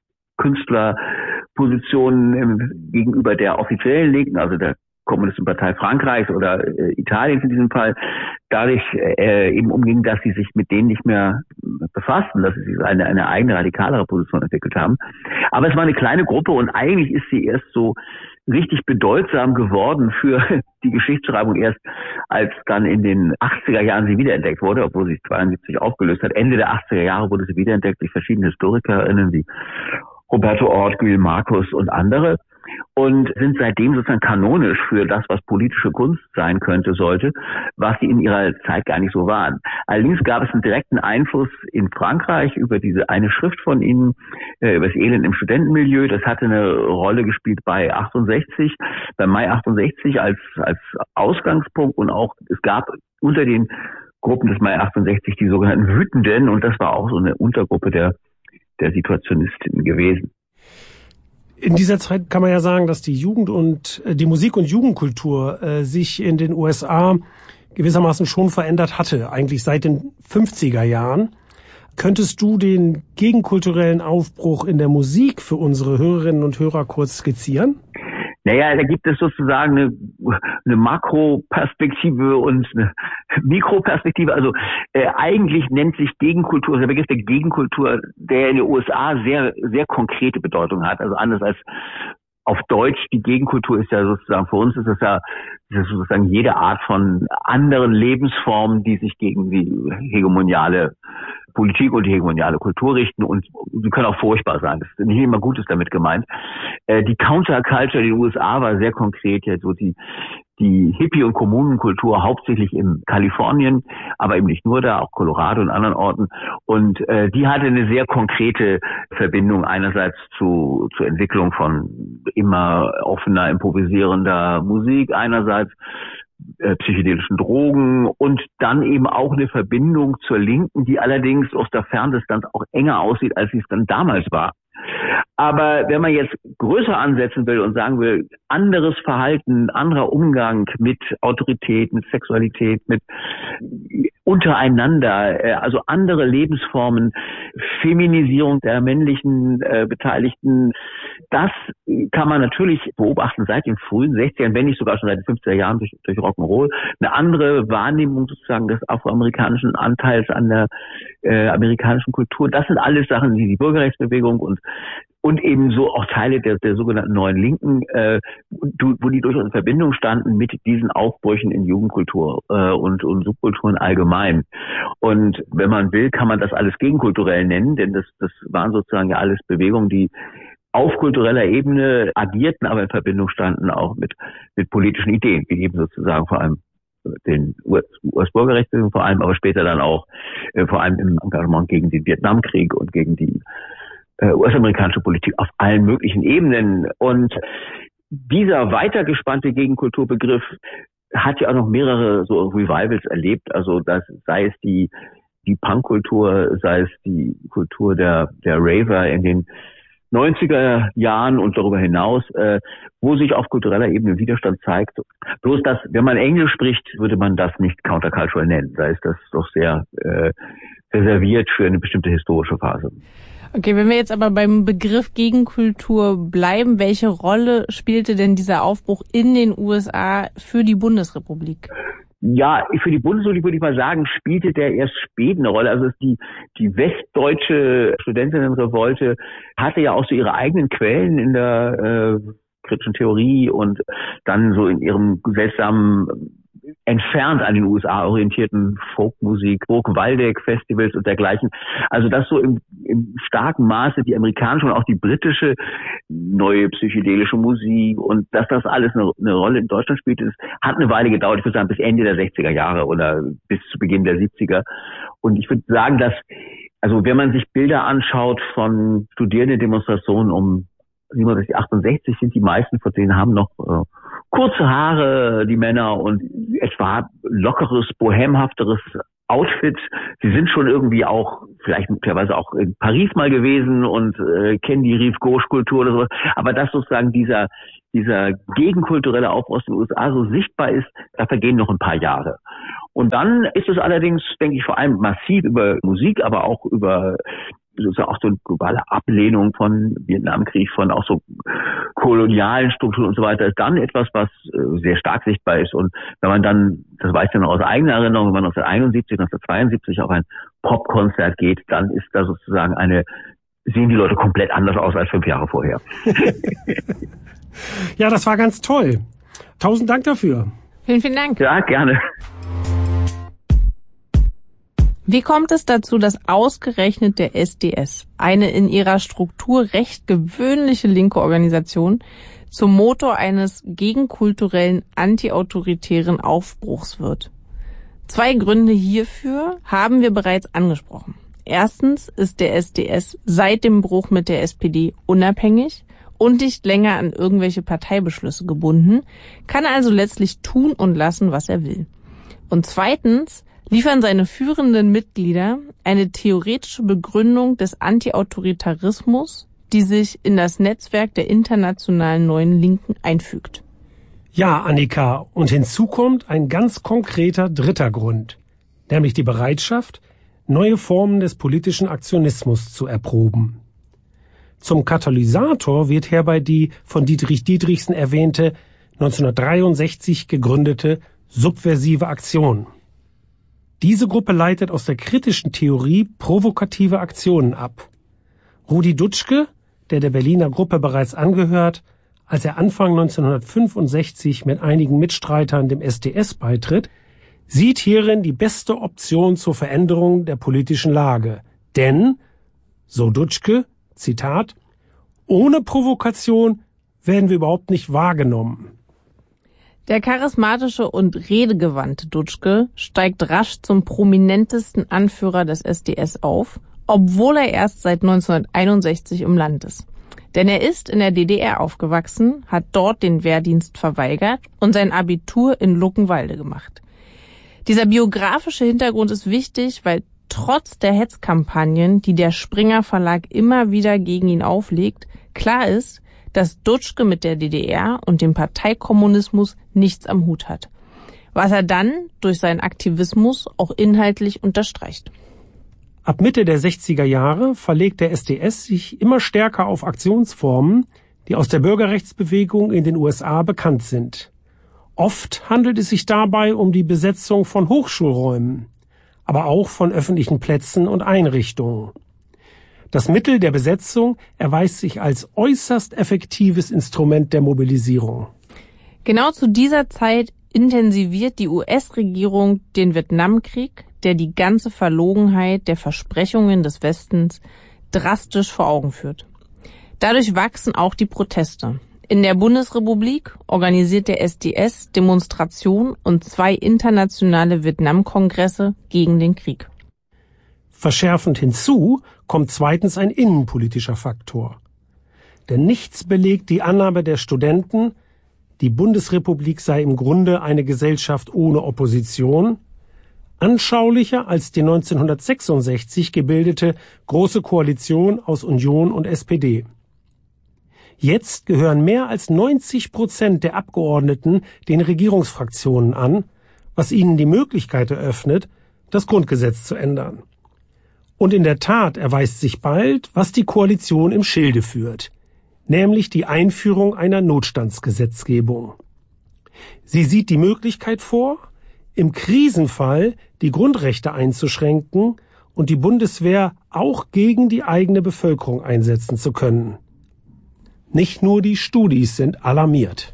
Künstlerpositionen gegenüber der offiziellen Linken, also der Kommunistenpartei Frankreichs oder äh, Italiens in diesem Fall, dadurch äh, eben umging, dass sie sich mit denen nicht mehr befassten, dass sie eine, eine eigene radikalere Position entwickelt haben. Aber es war eine kleine Gruppe und eigentlich ist sie erst so richtig bedeutsam geworden für die Geschichtsschreibung erst, als dann in den achtziger Jahren sie wiederentdeckt wurde, obwohl sie sich zweiundsiebzig aufgelöst hat. Ende der achtziger Jahre wurde sie wiederentdeckt durch verschiedene HistorikerInnen wie Roberto Ort, Gül Marcus und andere und sind seitdem sozusagen kanonisch für das, was politische Kunst sein könnte, sollte, was sie in ihrer Zeit gar nicht so waren. Allerdings gab es einen direkten Einfluss in Frankreich über diese eine Schrift von ihnen, äh, über das Elend im Studentenmilieu. Das hatte eine Rolle gespielt bei achtundsechzig, bei Mai achtundsechzig als als Ausgangspunkt und auch es gab unter den Gruppen des Mai achtundsechzig die sogenannten Wütenden und das war auch so eine Untergruppe der der Situationistinnen gewesen. In dieser Zeit kann man ja sagen, dass die Jugend und äh, die Musik- und Jugendkultur äh, sich in den U S A gewissermaßen schon verändert hatte, eigentlich seit den fünfziger Jahren. Könntest du den gegenkulturellen Aufbruch in der Musik für unsere Hörerinnen und Hörer kurz skizzieren? Naja, da gibt es sozusagen eine, eine Makroperspektive und eine Mikroperspektive. Also äh, eigentlich nennt sich Gegenkultur, der Begriff der Gegenkultur, der in den U S A sehr sehr konkrete Bedeutung hat. Also anders als auf Deutsch, die Gegenkultur ist ja sozusagen, für uns ist das ja das ist sozusagen jede Art von anderen Lebensformen, die sich gegen die hegemoniale Politik und die hegemoniale Kultur richten und sie können auch furchtbar sein. Das ist nicht immer Gutes damit gemeint. Äh, die Counterculture in den U S A war sehr konkret, ja, so die die Hippie- und Kommunenkultur hauptsächlich in Kalifornien, aber eben nicht nur da, auch Colorado und anderen Orten. Und äh, die hatte eine sehr konkrete Verbindung einerseits zu zur Entwicklung von immer offener, improvisierender Musik, einerseits äh, psychedelischen Drogen und dann eben auch eine Verbindung zur Linken, die allerdings aus der Ferndistanz auch enger aussieht, als sie es dann damals war. Aber wenn man jetzt größer ansetzen will und sagen will, anderes Verhalten, anderer Umgang mit Autorität, mit Sexualität, mit untereinander, also andere Lebensformen, Feminisierung der männlichen äh, Beteiligten, das kann man natürlich beobachten seit den frühen sechzigern, wenn nicht sogar schon seit den fünfziger Jahren durch, durch Rock'n'Roll. Eine andere Wahrnehmung sozusagen des afroamerikanischen Anteils an der äh, amerikanischen Kultur. Das sind alles Sachen, die die Bürgerrechtsbewegung und und ebenso auch Teile der, der sogenannten neuen Linken, äh, wo die durchaus in Verbindung standen mit diesen Aufbrüchen in Jugendkultur äh, und, und Subkulturen allgemein. Und wenn man will, kann man das alles gegenkulturell nennen, denn das, das waren sozusagen ja alles Bewegungen, die auf kultureller Ebene agierten, aber in Verbindung standen auch mit, mit politischen Ideen, wie eben sozusagen vor allem den U S-Bürgerrechtsbewegung vor allem, aber später dann auch äh, vor allem im Engagement gegen den Vietnamkrieg und gegen die U S-amerikanische Politik auf allen möglichen Ebenen. Und dieser weitergespannte Gegenkulturbegriff hat ja auch noch mehrere so Revivals erlebt. Also das sei es die die Punkkultur, sei es die Kultur der der Raver in den neunziger Jahren und darüber hinaus, äh, wo sich auf kultureller Ebene Widerstand zeigt. Bloß dass, wenn man Englisch spricht, würde man das nicht countercultural nennen. Da ist das doch sehr äh, reserviert für eine bestimmte historische Phase. Okay, wenn wir jetzt aber beim Begriff Gegenkultur bleiben, welche Rolle spielte denn dieser Aufbruch in den U S A für die Bundesrepublik? Ja, für die Bundesrepublik würde ich mal sagen, spielte der erst spät eine Rolle. Also die, die westdeutsche Studentinnenrevolte hatte ja auch so ihre eigenen Quellen in der äh, kritischen Theorie und dann so in ihrem seltsamen, entfernt an den U S A orientierten Folkmusik, Burg-Waldeck-Festivals und dergleichen. Also dass so im, im starken Maße die amerikanische und auch die britische neue psychedelische Musik und dass das alles eine, eine Rolle in Deutschland spielt, ist, hat eine Weile gedauert. Ich würde sagen bis Ende der sechziger Jahre oder bis zu Beginn der siebziger. Und ich würde sagen, dass, also wenn man sich Bilder anschaut von Studierendendemonstrationen um siebenundsechzig, achtundsechzig, sind die meisten von denen haben noch äh, kurze Haare, die Männer, und etwa lockeres, bohemhafteres Outfit. Sie sind schon irgendwie auch, vielleicht möglicherweise auch in Paris mal gewesen und äh, kennen die Rive Gauche Kultur oder sowas. Aber dass sozusagen dieser, dieser gegenkulturelle Aufbau aus den U S A so sichtbar ist, da vergehen noch ein paar Jahre. Und dann ist es allerdings, denke ich, vor allem massiv über Musik, aber auch über sozusagen auch so eine globale Ablehnung von Vietnamkrieg, von auch so kolonialen Strukturen und so weiter, ist dann etwas, was äh, sehr stark sichtbar ist. Und wenn man dann, das weiß ich noch aus eigener Erinnerung, wenn man neunzehnhunderteinundsiebzig, neunzehnhundertzweiundsiebzig auf ein Popkonzert geht, dann ist da sozusagen eine, sehen die Leute komplett anders aus als fünf Jahre vorher. Ja, das war ganz toll. Tausend Dank dafür. Vielen, vielen Dank. Ja, gerne. Wie kommt es dazu, dass ausgerechnet der S D S, eine in ihrer Struktur recht gewöhnliche linke Organisation, zum Motor eines gegenkulturellen, antiautoritären Aufbruchs wird? Zwei Gründe hierfür haben wir bereits angesprochen. Erstens ist der S D S seit dem Bruch mit der S P D unabhängig und nicht länger an irgendwelche Parteibeschlüsse gebunden, kann also letztlich tun und lassen, was er will. Und zweitens liefern seine führenden Mitglieder eine theoretische Begründung des Antiautoritarismus, die sich in das Netzwerk der internationalen Neuen Linken einfügt. Ja, Annika, und hinzu kommt ein ganz konkreter dritter Grund, nämlich die Bereitschaft, neue Formen des politischen Aktionismus zu erproben. Zum Katalysator wird hierbei die von Dietrich Dietrichsen erwähnte neunzehnhundertdreiundsechzig gegründete subversive Aktion. Diese Gruppe leitet aus der kritischen Theorie provokative Aktionen ab. Rudi Dutschke, der der Berliner Gruppe bereits angehört, als er Anfang neunzehnhundertfünfundsechzig mit einigen Mitstreitern dem S D S beitritt, sieht hierin die beste Option zur Veränderung der politischen Lage. Denn, so Dutschke, Zitat, ohne Provokation werden wir überhaupt nicht wahrgenommen. Der charismatische und redegewandte Dutschke steigt rasch zum prominentesten Anführer des S D S auf, obwohl er erst seit neunzehnhunderteinundsechzig im Land ist. Denn er ist in der D D R aufgewachsen, hat dort den Wehrdienst verweigert und sein Abitur in Luckenwalde gemacht. Dieser biografische Hintergrund ist wichtig, weil trotz der Hetzkampagnen, die der Springer Verlag immer wieder gegen ihn auflegt, klar ist, dass Dutschke mit der D D R und dem Parteikommunismus nichts am Hut hat. Was er dann durch seinen Aktivismus auch inhaltlich unterstreicht. Ab Mitte der sechziger Jahre verlegt der S D S sich immer stärker auf Aktionsformen, die aus der Bürgerrechtsbewegung in den U S A bekannt sind. Oft handelt es sich dabei um die Besetzung von Hochschulräumen, aber auch von öffentlichen Plätzen und Einrichtungen. Das Mittel der Besetzung erweist sich als äußerst effektives Instrument der Mobilisierung. Genau zu dieser Zeit intensiviert die U S-Regierung den Vietnamkrieg, der die ganze Verlogenheit der Versprechungen des Westens drastisch vor Augen führt. Dadurch wachsen auch die Proteste. In der Bundesrepublik organisiert der S D S Demonstrationen und zwei internationale Vietnam-Kongresse gegen den Krieg. Verschärfend hinzu kommt zweitens ein innenpolitischer Faktor. Denn nichts belegt die Annahme der Studenten, die Bundesrepublik sei im Grunde eine Gesellschaft ohne Opposition, anschaulicher als die neunzehnhundertsechsundsechzig gebildete Große Koalition aus Union und S P D. Jetzt gehören mehr als neunzig Prozent der Abgeordneten den Regierungsfraktionen an, was ihnen die Möglichkeit eröffnet, das Grundgesetz zu ändern. Und in der Tat erweist sich bald, was die Koalition im Schilde führt, nämlich die Einführung einer Notstandsgesetzgebung. Sie sieht die Möglichkeit vor, im Krisenfall die Grundrechte einzuschränken und die Bundeswehr auch gegen die eigene Bevölkerung einsetzen zu können. Nicht nur die Studis sind alarmiert.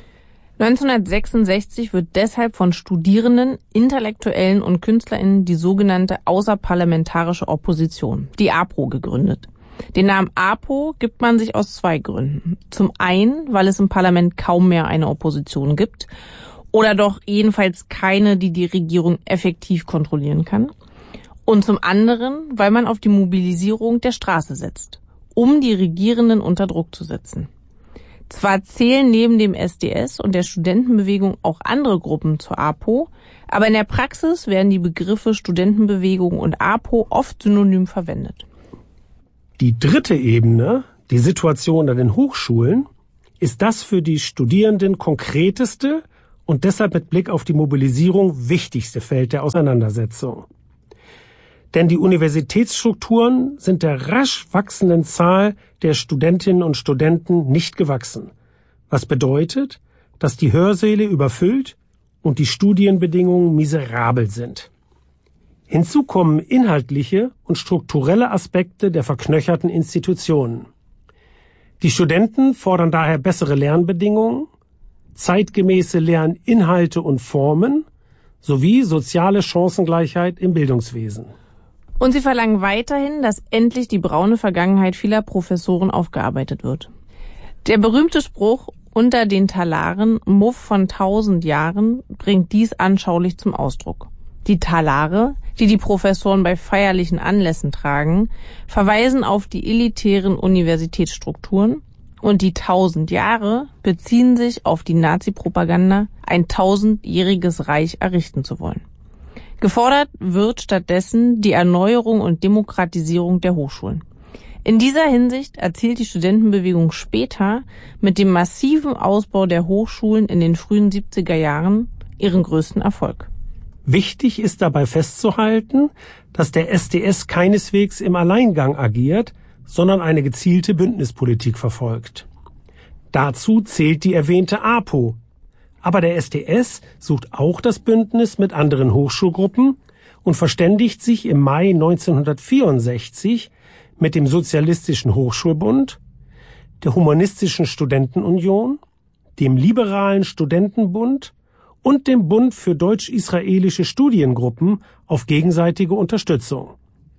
neunzehnhundertsechsundsechzig wird deshalb von Studierenden, Intellektuellen und KünstlerInnen die sogenannte Außerparlamentarische Opposition, die APO, gegründet. Den Namen APO gibt man sich aus zwei Gründen. Zum einen, weil es im Parlament kaum mehr eine Opposition gibt oder doch jedenfalls keine, die die Regierung effektiv kontrollieren kann. Und zum anderen, weil man auf die Mobilisierung der Straße setzt, um die Regierenden unter Druck zu setzen. Zwar zählen neben dem S D S und der Studentenbewegung auch andere Gruppen zur APO, aber in der Praxis werden die Begriffe Studentenbewegung und APO oft synonym verwendet. Die dritte Ebene, die Situation an den Hochschulen, ist das für die Studierenden konkreteste und deshalb mit Blick auf die Mobilisierung wichtigste Feld der Auseinandersetzung. Denn die Universitätsstrukturen sind der rasch wachsenden Zahl der Studentinnen und Studenten nicht gewachsen, was bedeutet, dass die Hörsäle überfüllt und die Studienbedingungen miserabel sind. Hinzu kommen inhaltliche und strukturelle Aspekte der verknöcherten Institutionen. Die Studenten fordern daher bessere Lernbedingungen, zeitgemäße Lerninhalte und Formen sowie soziale Chancengleichheit im Bildungswesen. Und sie verlangen weiterhin, dass endlich die braune Vergangenheit vieler Professoren aufgearbeitet wird. Der berühmte Spruch "Unter den Talaren, Muff von tausend Jahren" bringt dies anschaulich zum Ausdruck. Die Talare, die die Professoren bei feierlichen Anlässen tragen, verweisen auf die elitären Universitätsstrukturen und die tausend Jahre beziehen sich auf die Nazi-Propaganda, ein tausendjähriges Reich errichten zu wollen. Gefordert wird stattdessen die Erneuerung und Demokratisierung der Hochschulen. In dieser Hinsicht erzielt die Studentenbewegung später mit dem massiven Ausbau der Hochschulen in den frühen siebziger Jahren ihren größten Erfolg. Wichtig ist dabei festzuhalten, dass der S D S keineswegs im Alleingang agiert, sondern eine gezielte Bündnispolitik verfolgt. Dazu zählt die erwähnte APO. Aber der S D S sucht auch das Bündnis mit anderen Hochschulgruppen und verständigt sich im Mai neunzehnhundertvierundsechzig mit dem Sozialistischen Hochschulbund, der Humanistischen Studentenunion, dem Liberalen Studentenbund und dem Bund für deutsch-israelische Studiengruppen auf gegenseitige Unterstützung.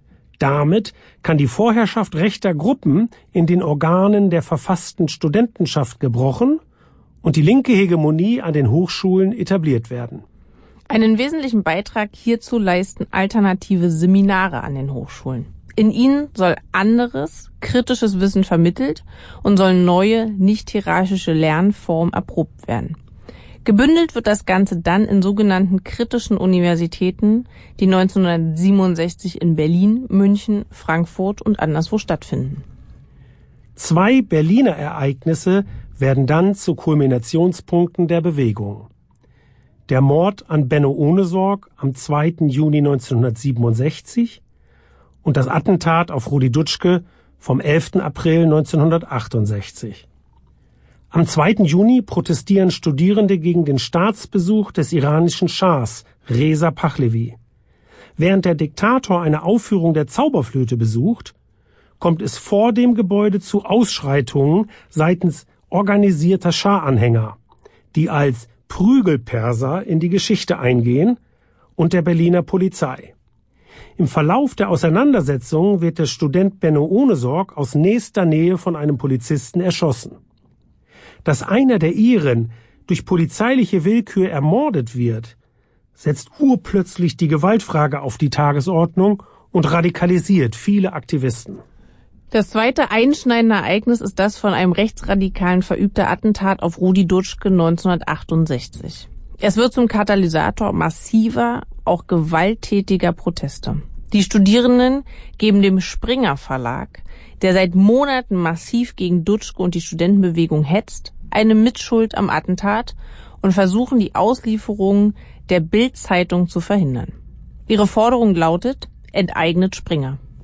Damit kann die Vorherrschaft rechter Gruppen in den Organen der verfassten Studentenschaft gebrochen und die linke Hegemonie an den Hochschulen etabliert werden. Einen wesentlichen Beitrag hierzu leisten alternative Seminare an den Hochschulen. In ihnen soll anderes, kritisches Wissen vermittelt und sollen neue, nicht hierarchische Lernformen erprobt werden. Gebündelt wird das Ganze dann in sogenannten kritischen Universitäten, die neunzehnhundertsiebenundsechzig in Berlin, München, Frankfurt und anderswo stattfinden. Zwei Berliner Ereignisse werden dann zu Kulminationspunkten der Bewegung. Der Mord an Benno Ohnesorg am zweiten Juni neunzehnhundertsiebenundsechzig und das Attentat auf Rudi Dutschke vom elften April neunzehnhundertachtundsechzig. Am zweiten Juni protestieren Studierende gegen den Staatsbesuch des iranischen Schahs, Reza Pahlavi. Während der Diktator eine Aufführung der Zauberflöte besucht, kommt es vor dem Gebäude zu Ausschreitungen seitens organisierter Schah-Anhänger, die als Prügelperser in die Geschichte eingehen, und der Berliner Polizei. Im Verlauf der Auseinandersetzung wird der Student Benno Ohnesorg aus nächster Nähe von einem Polizisten erschossen. Dass einer der Iren durch polizeiliche Willkür ermordet wird, setzt urplötzlich die Gewaltfrage auf die Tagesordnung und radikalisiert viele Aktivisten. Das zweite einschneidende Ereignis ist das von einem Rechtsradikalen verübte Attentat auf Rudi Dutschke neunzehnhundertachtundsechzig. Es wird zum Katalysator massiver, auch gewalttätiger Proteste. Die Studierenden geben dem Springer Verlag, der seit Monaten massiv gegen Dutschke und die Studentenbewegung hetzt, eine Mitschuld am Attentat und versuchen, die Auslieferung der Bild-Zeitung zu verhindern. Ihre Forderung lautet: Enteignet Springer.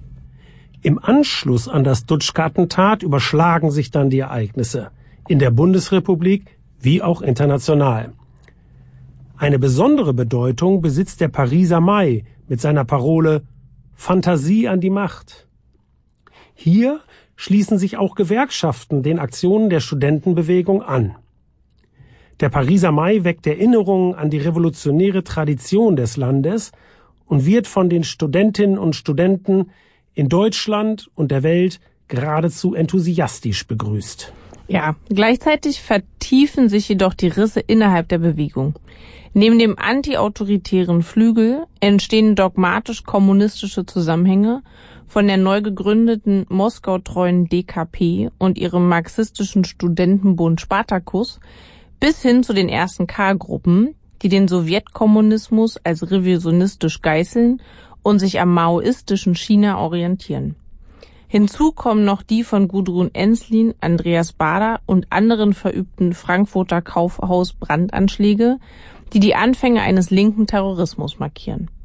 Im Anschluss an das Dutschke-Attentat überschlagen sich dann die Ereignisse, in der Bundesrepublik wie auch international. Eine besondere Bedeutung besitzt der Pariser Mai mit seiner Parole Fantasie an die Macht. Hier schließen sich auch Gewerkschaften den Aktionen der Studentenbewegung an. Der Pariser Mai weckt Erinnerungen an die revolutionäre Tradition des Landes und wird von den Studentinnen und Studenten in Deutschland und der Welt geradezu enthusiastisch begrüßt. Ja, gleichzeitig vertiefen sich jedoch die Risse innerhalb der Bewegung. Neben dem antiautoritären Flügel entstehen dogmatisch-kommunistische Zusammenhänge von der neu gegründeten moskautreuen D K P und ihrem marxistischen Studentenbund Spartakus bis hin zu den ersten K-Gruppen, die den Sowjetkommunismus als revisionistisch geißeln und sich am maoistischen China orientieren. Hinzu kommen noch die von Gudrun Ensslin, Andreas Baader und anderen verübten Frankfurter Kaufhaus-Brandanschläge, die die Anfänge eines linken Terrorismus markieren.